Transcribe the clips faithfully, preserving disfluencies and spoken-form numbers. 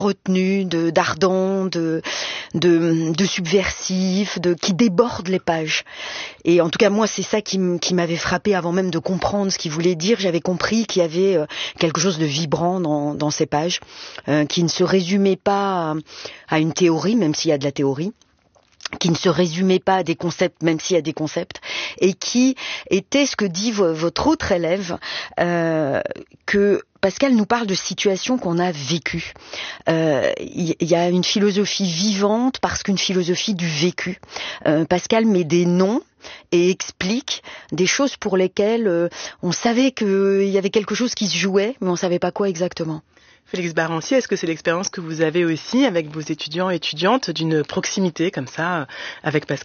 retenu, de d'ardent, de, de de subversif, de qui déborde les pages. Et en tout cas moi c'est ça qui, m- qui m'avait frappé avant même de comprendre ce qu'il voulait dire. J'avais compris qu'il y avait euh, quelque chose de vibrant dans dans ces pages, euh, qui ne se résumait pas à, à une théorie, même s'il y a de la théorie, qui ne se résumait pas à des concepts, même s'il y a des concepts, et qui était ce que dit vo- votre autre élève, euh, que Pascal nous parle de situations qu'on a vécues. Euh, Il y, y a une philosophie vivante parce qu'une philosophie du vécu. Euh, Pascal met des noms et explique des choses pour lesquelles euh, on savait qu'il y avait quelque chose qui se jouait, mais on savait pas quoi exactement. Félix Barancy, est-ce que c'est l'expérience que vous avez aussi avec vos étudiants et étudiantes d'une proximité comme ça avec Pascal ?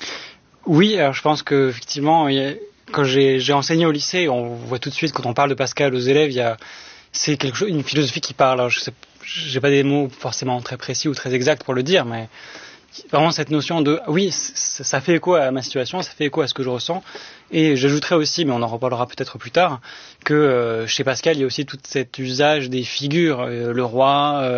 Oui, alors je pense que effectivement, il y a- quand j'ai, j'ai enseigné au lycée, on voit tout de suite quand on parle de Pascal aux élèves, il y a c'est quelque chose, une philosophie qui parle. Alors je sais, j'ai pas des mots forcément très précis ou très exacts pour le dire, mais vraiment cette notion de oui, c- ça fait écho à ma situation, ça fait écho à ce que je ressens. Et j'ajouterais aussi, mais on en reparlera peut-être plus tard, que euh, chez Pascal, il y a aussi tout cet usage des figures, euh, le roi, euh,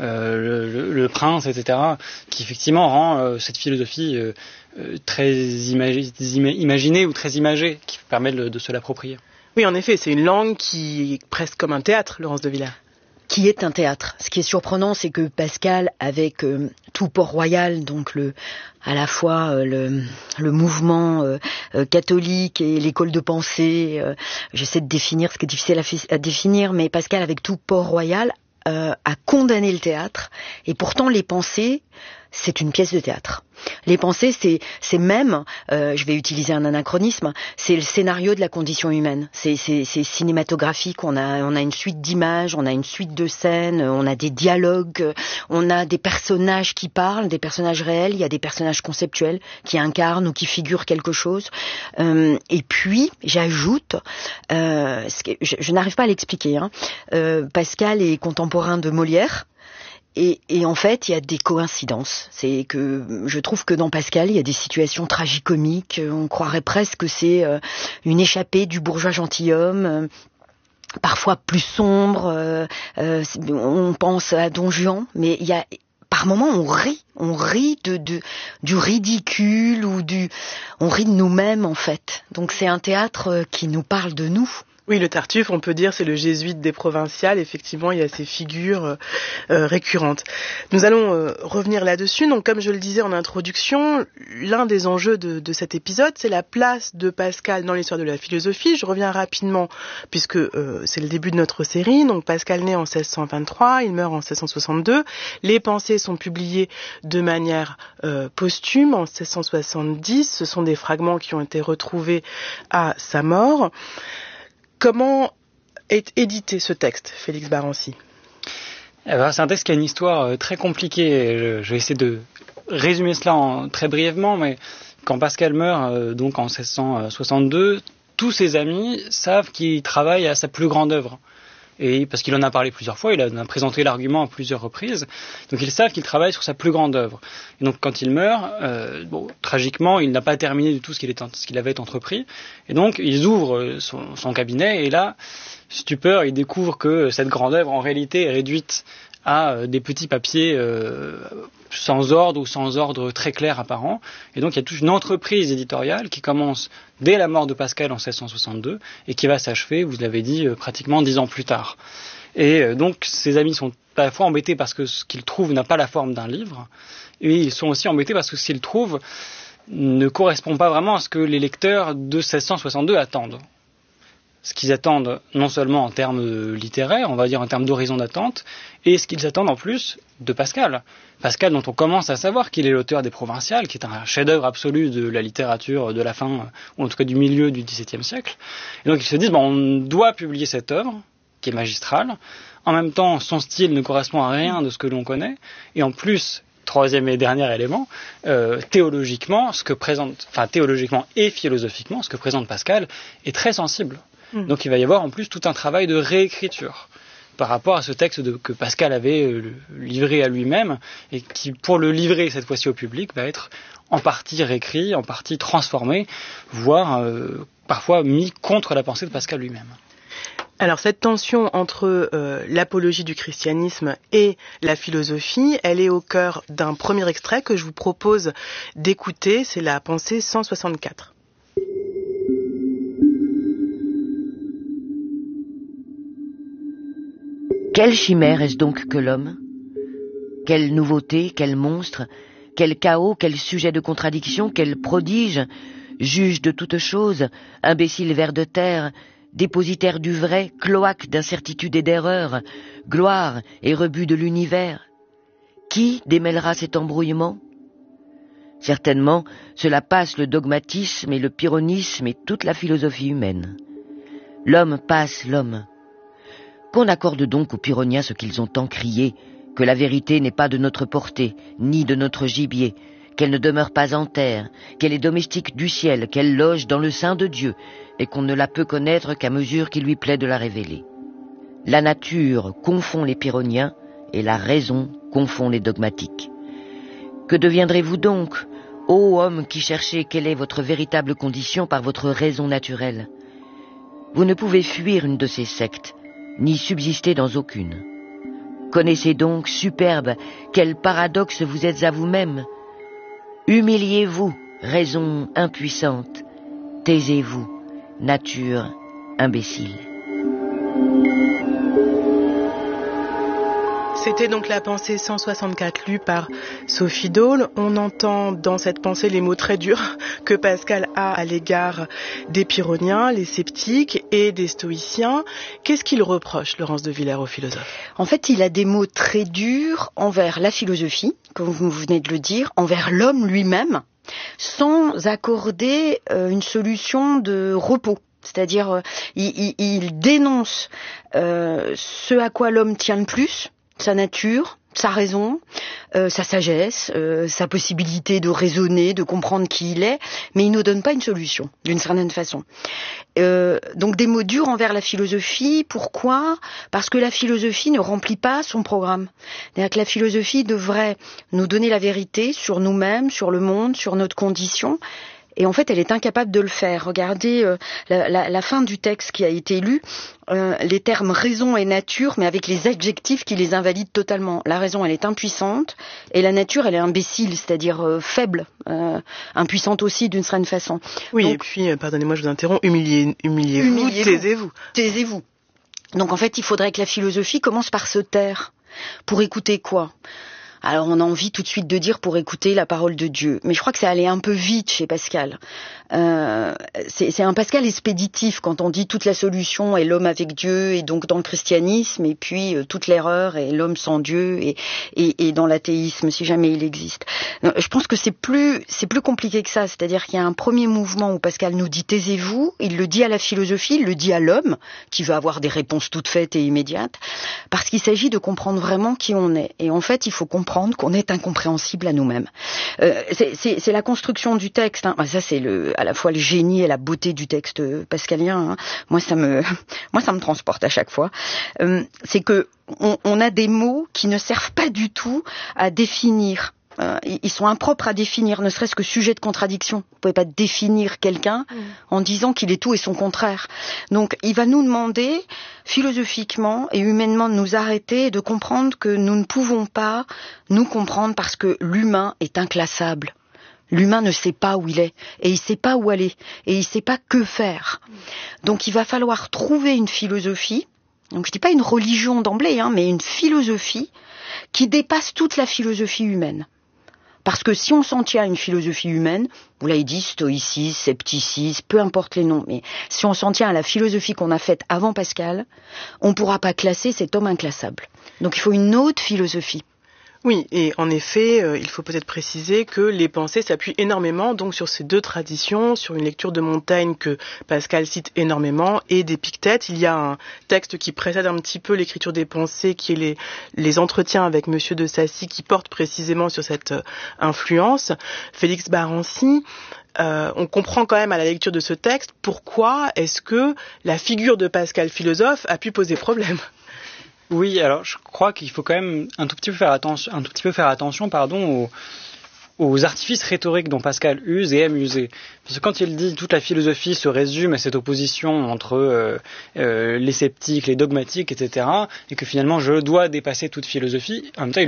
euh, le, le prince, et cetera, qui effectivement rend euh, cette philosophie euh, euh, très imagi- ima- imaginée ou très imagée, qui permet de, de se l'approprier. Oui, en effet, c'est une langue qui est presque comme un théâtre, Laurence de Villers. Qui est un théâtre. Ce qui est surprenant, c'est que Pascal, avec euh, tout Port-Royal, donc le, à la fois euh, le, le mouvement euh, euh, catholique et l'école de pensée, euh, j'essaie de définir ce qui est difficile à, fi- à définir, mais Pascal, avec tout Port-Royal, euh, a condamné le théâtre, et pourtant les pensées, c'est une pièce de théâtre. Les pensées, c'est, c'est même, euh, je vais utiliser un anachronisme, c'est le scénario de la condition humaine. C'est, c'est, c'est cinématographique. On a, on a une suite d'images, on a une suite de scènes, on a des dialogues, on a des personnages qui parlent, des personnages réels. Il y a des personnages conceptuels qui incarnent ou qui figurent quelque chose. Euh, et puis, j'ajoute, euh, ce que, je, je n'arrive pas à l'expliquer. Hein, euh, Pascal est contemporain de Molière. Et, et en fait, il y a des coïncidences. C'est que je trouve que dans Pascal, il y a des situations tragicomiques. On croirait presque que c'est euh, une échappée du bourgeois gentilhomme, euh, parfois plus sombre. Euh, euh, on pense à Don Juan, mais il y a par moments on rit, on rit de, de du ridicule ou du, on rit de nous-mêmes en fait. Donc c'est un théâtre qui nous parle de nous. Oui, le Tartuffe, on peut dire, c'est le jésuite des provinciales. Effectivement, il y a ces figures euh, euh, récurrentes. Nous allons euh, revenir là-dessus. Donc, comme je le disais en introduction, l'un des enjeux de, de cet épisode, c'est la place de Pascal dans l'histoire de la philosophie. Je reviens rapidement, puisque euh, c'est le début de notre série. Donc, Pascal naît en seize cent vingt-trois, il meurt en seize cent soixante-deux. Les Pensées sont publiées de manière euh, posthume en seize cent soixante-dix. Ce sont des fragments qui ont été retrouvés à sa mort. Comment est édité ce texte, Félix Barancy ? Eh ben, c'est un texte qui a une histoire euh, très compliquée. Je, je vais essayer de résumer cela en, très brièvement, mais quand Pascal meurt, euh, donc en seize cent soixante-deux, tous ses amis savent qu'il travaille à sa plus grande œuvre. Et parce qu'il en a parlé plusieurs fois, il en a présenté l'argument à plusieurs reprises. Donc ils savent qu'il travaille sur sa plus grande œuvre. Et donc quand il meurt, euh, bon, tragiquement, il n'a pas terminé du tout ce qu'il, est, ce qu'il avait entrepris. Et donc ils ouvrent son, son cabinet et là, stupeur, ils découvrent que cette grande œuvre en réalité est réduite à euh, des petits papiers euh, sans ordre ou sans ordre très clair apparent. Et donc il y a toute une entreprise éditoriale qui commence dès la mort de Pascal en seize cent soixante-deux et qui va s'achever, vous l'avez dit, euh, pratiquement dix ans plus tard. Et euh, donc ses amis sont à la fois embêtés parce que ce qu'ils trouvent n'a pas la forme d'un livre, et ils sont aussi embêtés parce que ce qu'ils trouvent ne correspond pas vraiment à ce que les lecteurs de seize cent soixante-deux attendent. Ce qu'ils attendent non seulement en termes littéraires, on va dire en termes d'horizon d'attente, et ce qu'ils attendent en plus de Pascal. Pascal dont on commence à savoir qu'il est l'auteur des Provinciales, qui est un chef-d'œuvre absolu de la littérature de la fin, ou en tout cas du milieu du dix-septième siècle. Et donc ils se disent, bon, on doit publier cette œuvre, qui est magistrale. En même temps, son style ne correspond à rien de ce que l'on connaît, et en plus, troisième et dernier élément, euh, théologiquement, ce que présente, enfin théologiquement et philosophiquement, ce que présente Pascal est très sensible. Donc il va y avoir en plus tout un travail de réécriture par rapport à ce texte de, que Pascal avait euh, livré à lui-même et qui, pour le livrer cette fois-ci au public, va être en partie réécrit, en partie transformé, voire euh, parfois mis contre la pensée de Pascal lui-même. Alors cette tension entre euh, l'apologie du christianisme et la philosophie, elle est au cœur d'un premier extrait que je vous propose d'écouter, c'est la pensée cent soixante-quatre. Quelle chimère est-ce donc que l'homme ? Quelle nouveauté, quel monstre, quel chaos, quel sujet de contradiction, quel prodige, juge de toutes choses, imbécile ver de terre, dépositaire du vrai, cloaque d'incertitude et d'erreur, gloire et rebut de l'univers. Qui démêlera cet embrouillement ? Certainement, cela passe le dogmatisme et le pyrrhonisme et toute la philosophie humaine. L'homme passe l'homme. Qu'on accorde donc aux pyrrhoniens ce qu'ils ont tant crié, que la vérité n'est pas de notre portée, ni de notre gibier, qu'elle ne demeure pas en terre, qu'elle est domestique du ciel, qu'elle loge dans le sein de Dieu, et qu'on ne la peut connaître qu'à mesure qu'il lui plaît de la révéler. La nature confond les pyrrhoniens, et la raison confond les dogmatiques. Que deviendrez-vous donc, ô homme qui cherchez quelle est votre véritable condition par votre raison naturelle ? Vous ne pouvez fuir une de ces sectes, ni subsister dans aucune. Connaissez donc, superbe, quel paradoxe vous êtes à vous-même. Humiliez-vous, raison impuissante, taisez-vous, nature imbécile. C'était donc la pensée cent soixante-quatre lue par Sophie Dole. On entend dans cette pensée les mots très durs que Pascal a à l'égard des pyrrhoniens, les sceptiques et des stoïciens. Qu'est-ce qu'il reproche, Laurence de Villers, aux philosophes ? En fait, il a des mots très durs envers la philosophie, comme vous venez de le dire, envers l'homme lui-même, sans accorder euh, une solution de repos. C'est-à-dire, euh, il, il, il dénonce euh, ce à quoi l'homme tient le plus, sa nature, sa raison, euh, sa sagesse, euh, sa possibilité de raisonner, de comprendre qui il est, mais il ne donne pas une solution, d'une certaine façon. Euh, donc des mots durs envers la philosophie. Pourquoi ? Parce que la philosophie ne remplit pas son programme. C'est-à-dire que la philosophie devrait nous donner la vérité sur nous-mêmes, sur le monde, sur notre condition. Et en fait, elle est incapable de le faire. Regardez euh, la, la, la fin du texte qui a été lu, euh, les termes raison et nature, mais avec les adjectifs qui les invalident totalement. La raison, elle est impuissante, et la nature, elle est imbécile, c'est-à-dire euh, faible, euh, impuissante aussi d'une certaine façon. Oui, Donc, et puis, euh, pardonnez-moi, je vous interromps, humiliez, humiliez-vous, humiliez-vous, taisez-vous. Taisez-vous. Donc en fait, il faudrait que la philosophie commence par se taire. Pour écouter quoi ? Alors on a envie tout de suite de dire pour écouter la parole de Dieu. Mais je crois que ça allait un peu vite chez Pascal. Euh, c'est, c'est un Pascal expéditif quand on dit toute la solution est l'homme avec Dieu et donc dans le christianisme, et puis euh, toute l'erreur est l'homme sans Dieu et, et, et dans l'athéisme si jamais il existe. Non, je pense que c'est plus, c'est plus compliqué que ça. C'est-à-dire qu'il y a un premier mouvement où Pascal nous dit taisez-vous. Il le dit à la philosophie, il le dit à l'homme qui veut avoir des réponses toutes faites et immédiates, parce qu'il s'agit de comprendre vraiment qui on est. Et en fait, il faut comprendre qu'on est incompréhensible à nous-mêmes. Euh, c'est, c'est, c'est la construction du texte. Hein. Ça, c'est le, à la fois le génie et la beauté du texte pascalien. Hein. Moi, ça me, moi, ça me transporte à chaque fois. Euh, c'est que on, on a des mots qui ne servent pas du tout à définir. Euh, ils sont impropres à définir, ne serait-ce que sujet de contradiction. Vous pouvez pas définir quelqu'un mmh. en disant qu'il est tout et son contraire. Donc, il va nous demander, philosophiquement et humainement, de nous arrêter et de comprendre que nous ne pouvons pas nous comprendre parce que l'humain est inclassable. L'humain ne sait pas où il est, et il sait pas où aller, et il sait pas que faire. Donc, il va falloir trouver une philosophie, donc je dis pas une religion d'emblée, hein, mais une philosophie qui dépasse toute la philosophie humaine. Parce que si on s'en tient à une philosophie humaine, vous l'avez dit, stoïcisme, scepticisme, peu importe les noms, mais si on s'en tient à la philosophie qu'on a faite avant Pascal, on ne pourra pas classer cet homme inclassable. Donc il faut une autre philosophie. Oui, et en effet, euh, il faut peut-être préciser que les pensées s'appuient énormément donc sur ces deux traditions, sur une lecture de Montaigne que Pascal cite énormément et d'Épictète. Il y a un texte qui précède un petit peu l'écriture des pensées, qui est les, les entretiens avec Monsieur de Sacy, qui porte précisément sur cette euh, influence. Félix Barancy, euh, on comprend quand même à la lecture de ce texte pourquoi est-ce que la figure de Pascal philosophe a pu poser problème. Oui, alors je crois qu'il faut quand même un tout petit peu faire attention, un tout petit peu faire attention, pardon, aux, aux artifices rhétoriques dont Pascal use et aime user. Parce que quand il dit toute la philosophie se résume à cette opposition entre euh, euh, les sceptiques, les dogmatiques, et cetera, et que finalement je dois dépasser toute philosophie, en même temps il